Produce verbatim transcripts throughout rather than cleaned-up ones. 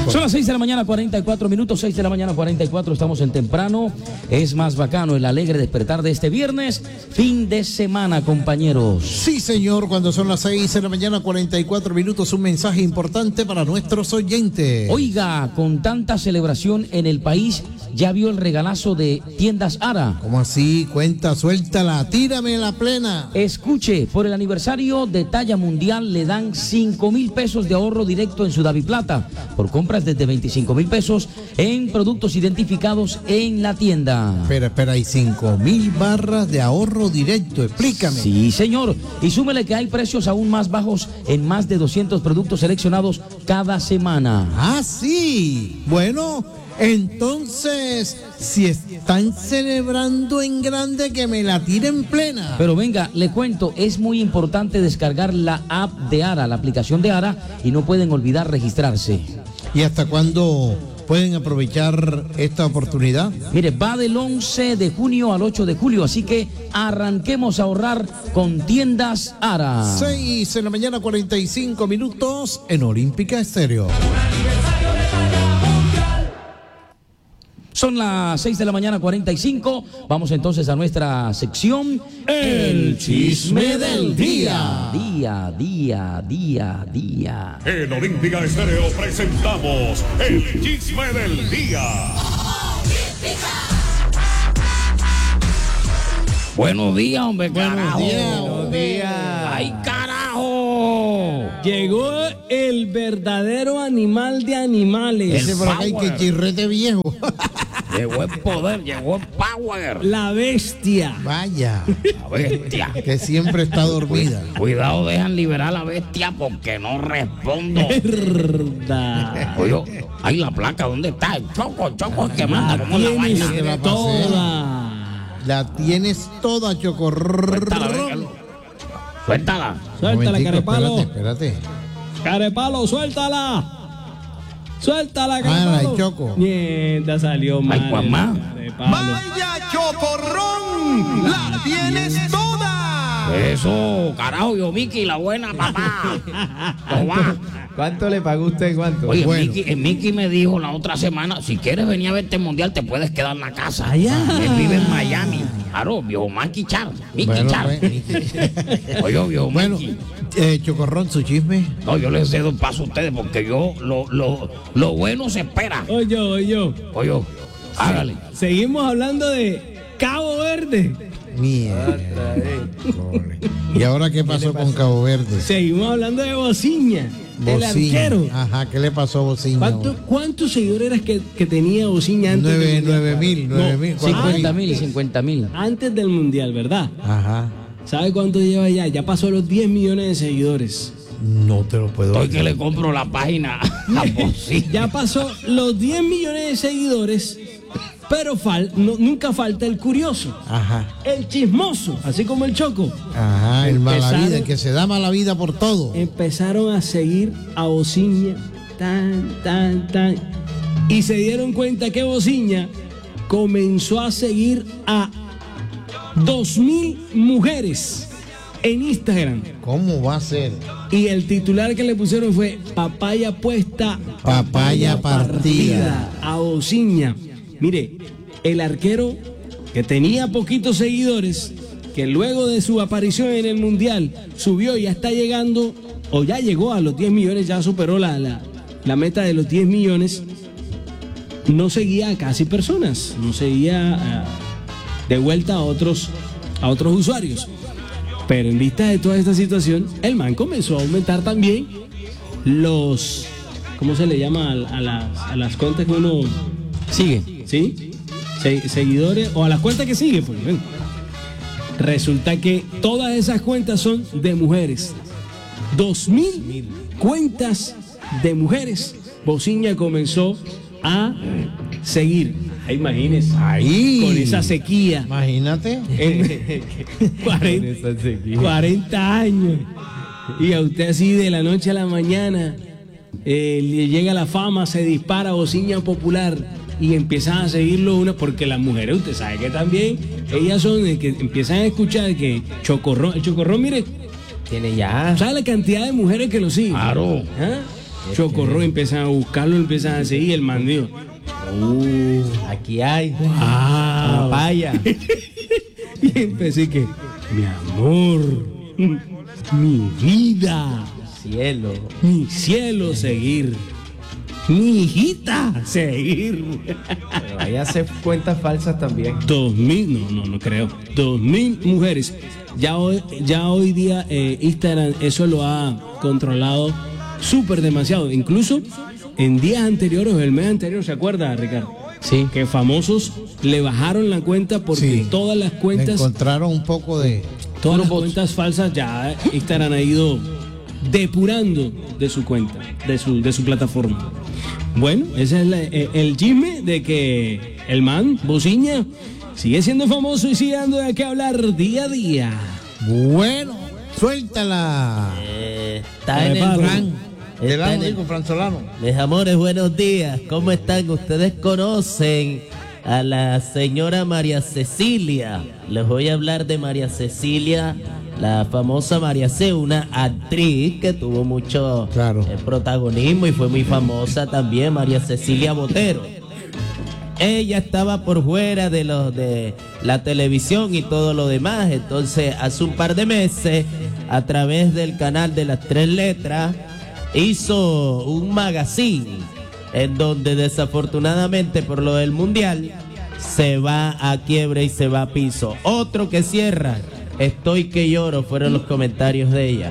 Son las seis de la mañana, cuarenta y cuatro minutos, seis de la mañana, cuarenta y cuatro, estamos en temprano. Es más bacano el alegre despertar de este viernes, fin de semana, compañeros. Sí, señor, cuando son las seis de la mañana, cuarenta y cuatro minutos, un mensaje importante para nuestros oyentes. Oiga, con tanta celebración en el país, ¿ya vio el regalazo de Tiendas Ara? ¿Cómo así? Cuenta, suéltala, tírame la plena. Escuche, por el aniversario de talla mundial le dan cinco mil pesos de ahorro directo en su Daviplata, por compras desde veinticinco mil pesos en productos identificados en la tienda. Espera, espera, hay cinco mil barras de ahorro directo, explícame. Sí, señor, y súmele que hay precios aún más bajos en más de doscientos productos seleccionados cada semana. Ah, sí, bueno, entonces, si están celebrando en grande, que me la tiren plena. Pero venga, le cuento, es muy importante descargar la app de Ara, la aplicación de Ara, y no pueden olvidar registrarse. ¿Y hasta cuándo pueden aprovechar esta oportunidad? Mire, va del once de junio al ocho de julio, así que arranquemos a ahorrar con Tiendas Ara. seis de la mañana, cuarenta y cinco minutos en Olímpica Estéreo. Son las seis de la mañana, cuarenta y cinco. Vamos entonces a nuestra sección El Chisme del Día. Día, día, día, día. En Olímpica Estéreo presentamos El Chisme del Día. Buenos días, hombre, carajo. Buenos días, buenos días. ¡Ay, carajo! Llegó el verdadero animal de animales. Ese por acá hay que chirrete viejo. Llegó el poder, llegó el power. La bestia. Vaya, La bestia. que siempre está dormida. Cuidado, dejan liberar a la bestia porque no respondo. Verdad. Oye, ahí la placa, ¿dónde está? El choco, choco, que manda como la Tienes vaina. que la pasé. toda. La tienes toda, Chocorrón. Suéltala, véngalo. Suéltala. Suéltala, Momentico, Carepalo. Espérate, espérate. Carepalo, suéltala. Suéltala, Ah, Carepalo. la de Choco. Nieta, salió mal. Ay, Juan más. Carepalo. ¡Vaya, Chocorrón! ¡La tienes toda! Eso, carajo, yo Mickey, la buena, papá. ¿Cómo va? ¿Cuánto le pagó usted? ¿Cuánto? Oye, Bueno. Mickey, eh, Mickey me dijo la otra semana, si quieres venir a verte el mundial, te puedes quedar en la casa. Allá. Él vive en Miami. Claro, viejo Mickey Char. Mickey Bueno, Char. pues. Oye, viejo Bueno, Mickey. eh, Chocorrón, su chisme. No, yo les cedo el paso a ustedes porque yo, lo, lo, lo bueno se espera. Oye, oye. Oye, hágale. Seguimos hablando de Cabo Verde. Mierda. Cole. ¿Y ahora qué pasó con Cabo Verde? Seguimos hablando de Bociña, el Bociña. arquero. Ajá, ¿qué le pasó a Bociña? ¿Cuánto- ¿Cuántos seguidores eras que, que tenía Bociña antes Nueve, del nueve Mundial? mil, nueve mil. ¿cuánto cincuenta hay? mil, cincuenta mil. Antes del Mundial, ¿verdad? Ajá. ¿Sabe cuánto lleva ya? Ya pasó los diez millones de seguidores. No te lo puedo Estoy que le compro la página a Bociña. Ya pasó los diez millones de seguidores, pero fal- no- nunca falta el curioso, Ajá. el chismoso, así como el Choco. Ajá, el mala Empezaron- vida, el que se da mala vida por todo. Empezaron a seguir a Bociña, tan, tan, tan, y se dieron cuenta que Bociña comenzó a seguir a dos mil mujeres en Instagram. ¿Cómo va a ser? Y el titular que le pusieron fue papaya puesta, Papaya partida. a Bociña. Mire, el arquero que tenía poquitos seguidores, que luego de su aparición en el Mundial subió y ya está llegando, o ya llegó a los diez millones, ya superó la, la, la meta de los diez millones, no seguía a casi personas, no seguía uh, de vuelta a otros, a otros usuarios. Pero en vista de toda esta situación, el man comenzó a aumentar también los, ¿cómo se le llama a, a las, a las cuentas que uno Sigue. ¿sí? Se- seguidores o a las cuentas que sigue, pues. Ven. Resulta que todas esas cuentas son de mujeres. Dos mil cuentas de mujeres. Bociña comenzó a seguir. Ahí, imagínense. Ahí. Con esa sequía. Imagínate. En cuarenta, cuarenta años. Y a usted así de la noche a la mañana eh, le llega la fama, se dispara Bociña popular y empiezan a seguirlo una, porque las mujeres, usted sabe que también ellas son de que empiezan a escuchar que Chocorrón, el Chocorrón, mire, Tiene ya. ¿sabe la cantidad de mujeres que lo siguen? Claro. ¿Ah? Chocorrón, empiezan a buscarlo, empiezan a seguir, el man dijo, Uh, aquí hay. wow. Papaya. Y empecé que, mi amor, mi vida, Cielo. mi cielo, seguir. Mi hijita, seguir. Pero ahí hace cuentas falsas también. Dos mil, no, no, no creo. Dos mil mujeres. Ya hoy, ya hoy día eh, Instagram eso lo ha controlado súper demasiado. Incluso en días anteriores, el mes anterior, ¿se acuerda, Ricardo? Sí. Que famosos le bajaron la cuenta porque Sí. todas las Le cuentas, encontraron un poco de... todas las cuentas falsas ya Instagram ha ido depurando de su cuenta, de su, de su plataforma. Bueno, ese es la- eh, el chisme de que el man, Bociña, sigue siendo famoso y sigue dando de qué hablar día a día. Bueno, suéltala. Eh, está en el Preparo. Fran. está Delano, en el- digo, Fran Solano. Mis amores, buenos días. ¿Cómo están? Ustedes conocen a la señora María Cecilia. Les voy a hablar de María Cecilia, la famosa María C, una actriz que tuvo mucho Claro. eh, protagonismo y fue muy famosa también, María Cecilia Botero. Ella estaba por fuera de los de la televisión y todo lo demás. Entonces, hace un par de meses, a través del canal de las tres letras, hizo un magazine en donde desafortunadamente por lo del mundial se va a quiebra y se va a piso. Otro que cierra, estoy que lloro, fueron los comentarios de ella.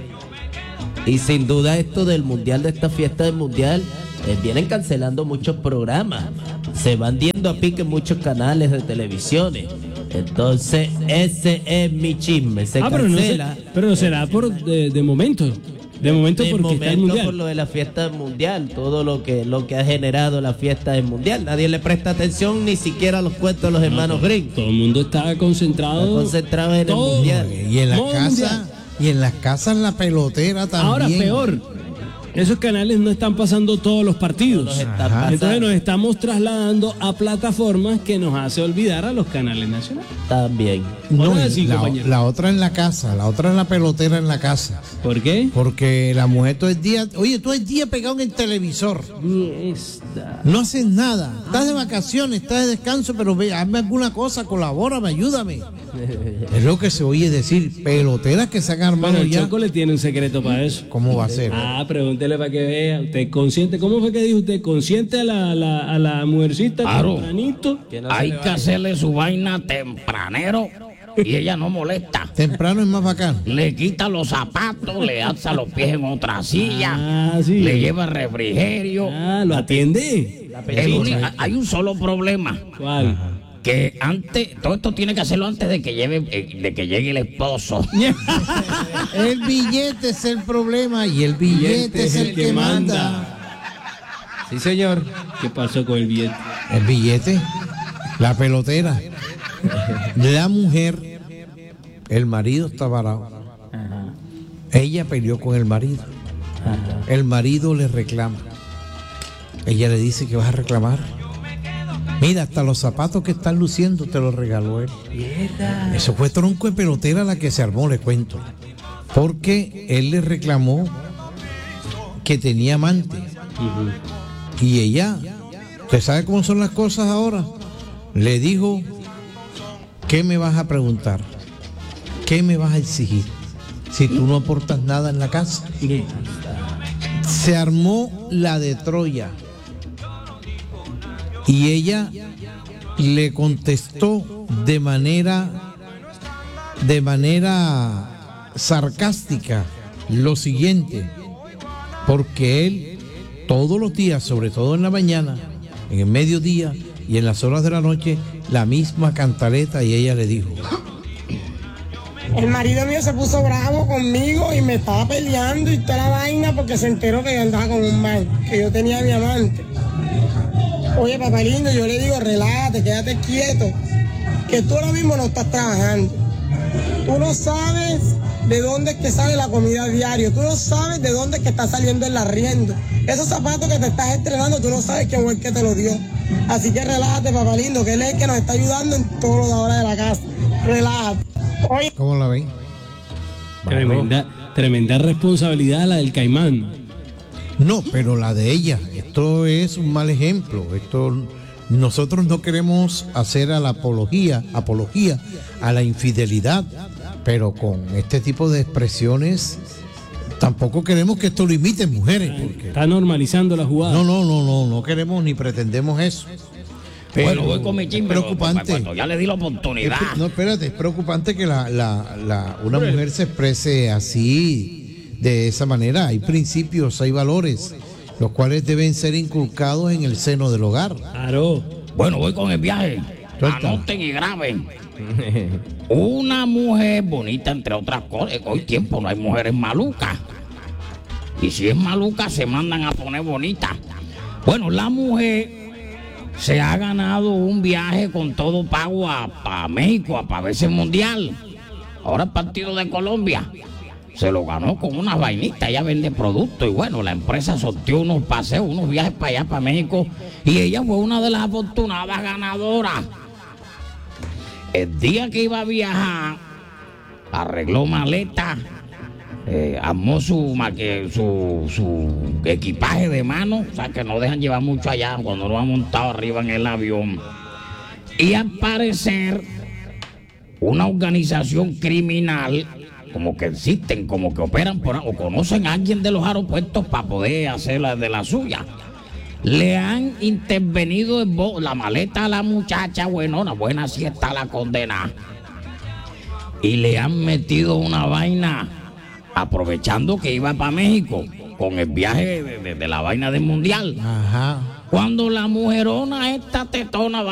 Y sin duda esto del mundial, de esta fiesta del mundial, eh, vienen cancelando muchos programas. Se van diendo a pique muchos canales de televisiones. Entonces, ese es mi chisme. Se Ah, pero no, se- cancela. pero no será por de, de momento. De momento De porque está el momento, mundial. por lo de la fiesta del mundial, todo lo que lo que ha generado la fiesta del mundial. Nadie le presta atención ni siquiera a los cuentos de los hermanos Grimm. Todo el mundo está concentrado. Está concentrado en el todo. mundial. Y en las Modo casas, mundial. y en las casas la pelotera también. Ahora peor. Esos canales no están pasando todos los partidos. Los está Ajá. pasando. Entonces nos estamos trasladando a plataformas que nos hace olvidar a los canales nacionales. También. No, Ahora y sí, la, compañero. la otra en la casa, la otra en la pelotera en la casa. ¿Por qué? Porque la mujer todo el día, oye, todo el día pegado en el televisor. Esta. No haces nada. Estás de vacaciones, estás de descanso, pero ve, hazme alguna cosa, colabórame, ayúdame. Es lo que se oye decir, peloteras que se han armado Bueno, el ya. Choco le tiene un secreto para eso. ¿Cómo va a ser? Ah, pregúntele para que vea. Usted consciente, ¿cómo fue que dijo usted? ¿Consciente a la, a la, a la mujercita Claro. tempranito? Hay que hacerle su vaina tempranero y ella no molesta. Temprano es más bacano. Le quita los zapatos, le alza los pies en otra silla, Ah, sí. le lleva refrigerio. Ah, lo atiende. El único- hay un solo problema, ¿Cuál? que antes, todo esto tiene que hacerlo antes de que lleve, eh, de que llegue el esposo. El billete es el problema y el billete es el que manda. Sí, señor. ¿Qué pasó con el billete? El billete, la pelotera, la mujer, el marido está varado. Ella peleó con el marido. El marido le reclama. Ella le dice que vas a reclamar. Mira, hasta los zapatos que están luciendo te los regaló él. Eso fue tronco de pelotera la que se armó, le cuento. Porque él le reclamó que tenía amante. Y ella, ¿usted sabe cómo son las cosas ahora? Le dijo, ¿qué me vas a preguntar? ¿Qué me vas a exigir? Si tú no aportas nada en la casa. Se armó la de Troya. Y ella le contestó de manera, de manera sarcástica lo siguiente, porque él todos los días, sobre todo en la mañana, en el mediodía y en las horas de la noche, la misma cantaleta, y ella le dijo, El marido mío se puso bravo conmigo y me estaba peleando y toda la vaina porque se enteró que yo andaba con un man, que yo tenía a mi amante. Oye, papá lindo, yo le digo, relájate, quédate quieto, que tú ahora mismo no estás trabajando. Tú no sabes de dónde es que sale la comida a diario, tú no sabes de dónde es que está saliendo el arriendo. Esos zapatos que te estás estrenando, tú no sabes quién fue el que te los dio. Así que relájate, papá lindo, que él es el que nos está ayudando en todo lo de ahora de la casa. Relájate. Oye. ¿cómo la ven? Tremenda, tremenda responsabilidad la del caimán. No, pero la de ella, esto es un mal ejemplo. Esto, nosotros no queremos hacer a la apología, apología a la infidelidad, pero con este tipo de expresiones tampoco queremos que esto lo imiten mujeres. Porque Está normalizando la jugada. no, no, no, no, no queremos ni pretendemos eso. Pero Bueno, voy con mi chisme. preocupante. Cuando ya le di la Es oportunidad. que- no, espérate, es preocupante que la, la, la- una mujer se exprese así, de esa manera. Hay principios, hay valores, los cuales deben ser inculcados en el seno del hogar. Claro. Bueno, voy con el viaje. Suelta. Anoten y graben. Una mujer bonita, entre otras cosas. Hoy tiempo no hay mujeres malucas. Y si es maluca, se mandan a poner bonita. Bueno, la mujer se ha ganado un viaje con todo pago a, a México, a para verse el mundial. Ahora el partido de Colombia. Se lo ganó con unas vainitas, ella vende productos y bueno, la empresa sortió unos paseos, unos viajes para allá, para México, y ella fue una de las afortunadas ganadoras. El día que iba a viajar, arregló maleta, eh, armó su, ma- que- su, su equipaje de mano, o sea que no dejan llevar mucho allá cuando lo han montado arriba en el avión. Y al parecer, una organización criminal, como que existen, como que operan por o conocen a alguien de los aeropuertos para poder hacer la de la suya. Le han intervenido el bo- la maleta a la muchacha, bueno, la buena sí está la condena. Y le han metido una vaina, aprovechando que iba para México, con el viaje de, de- de la vaina del mundial. Ajá. Cuando la mujerona esta tetona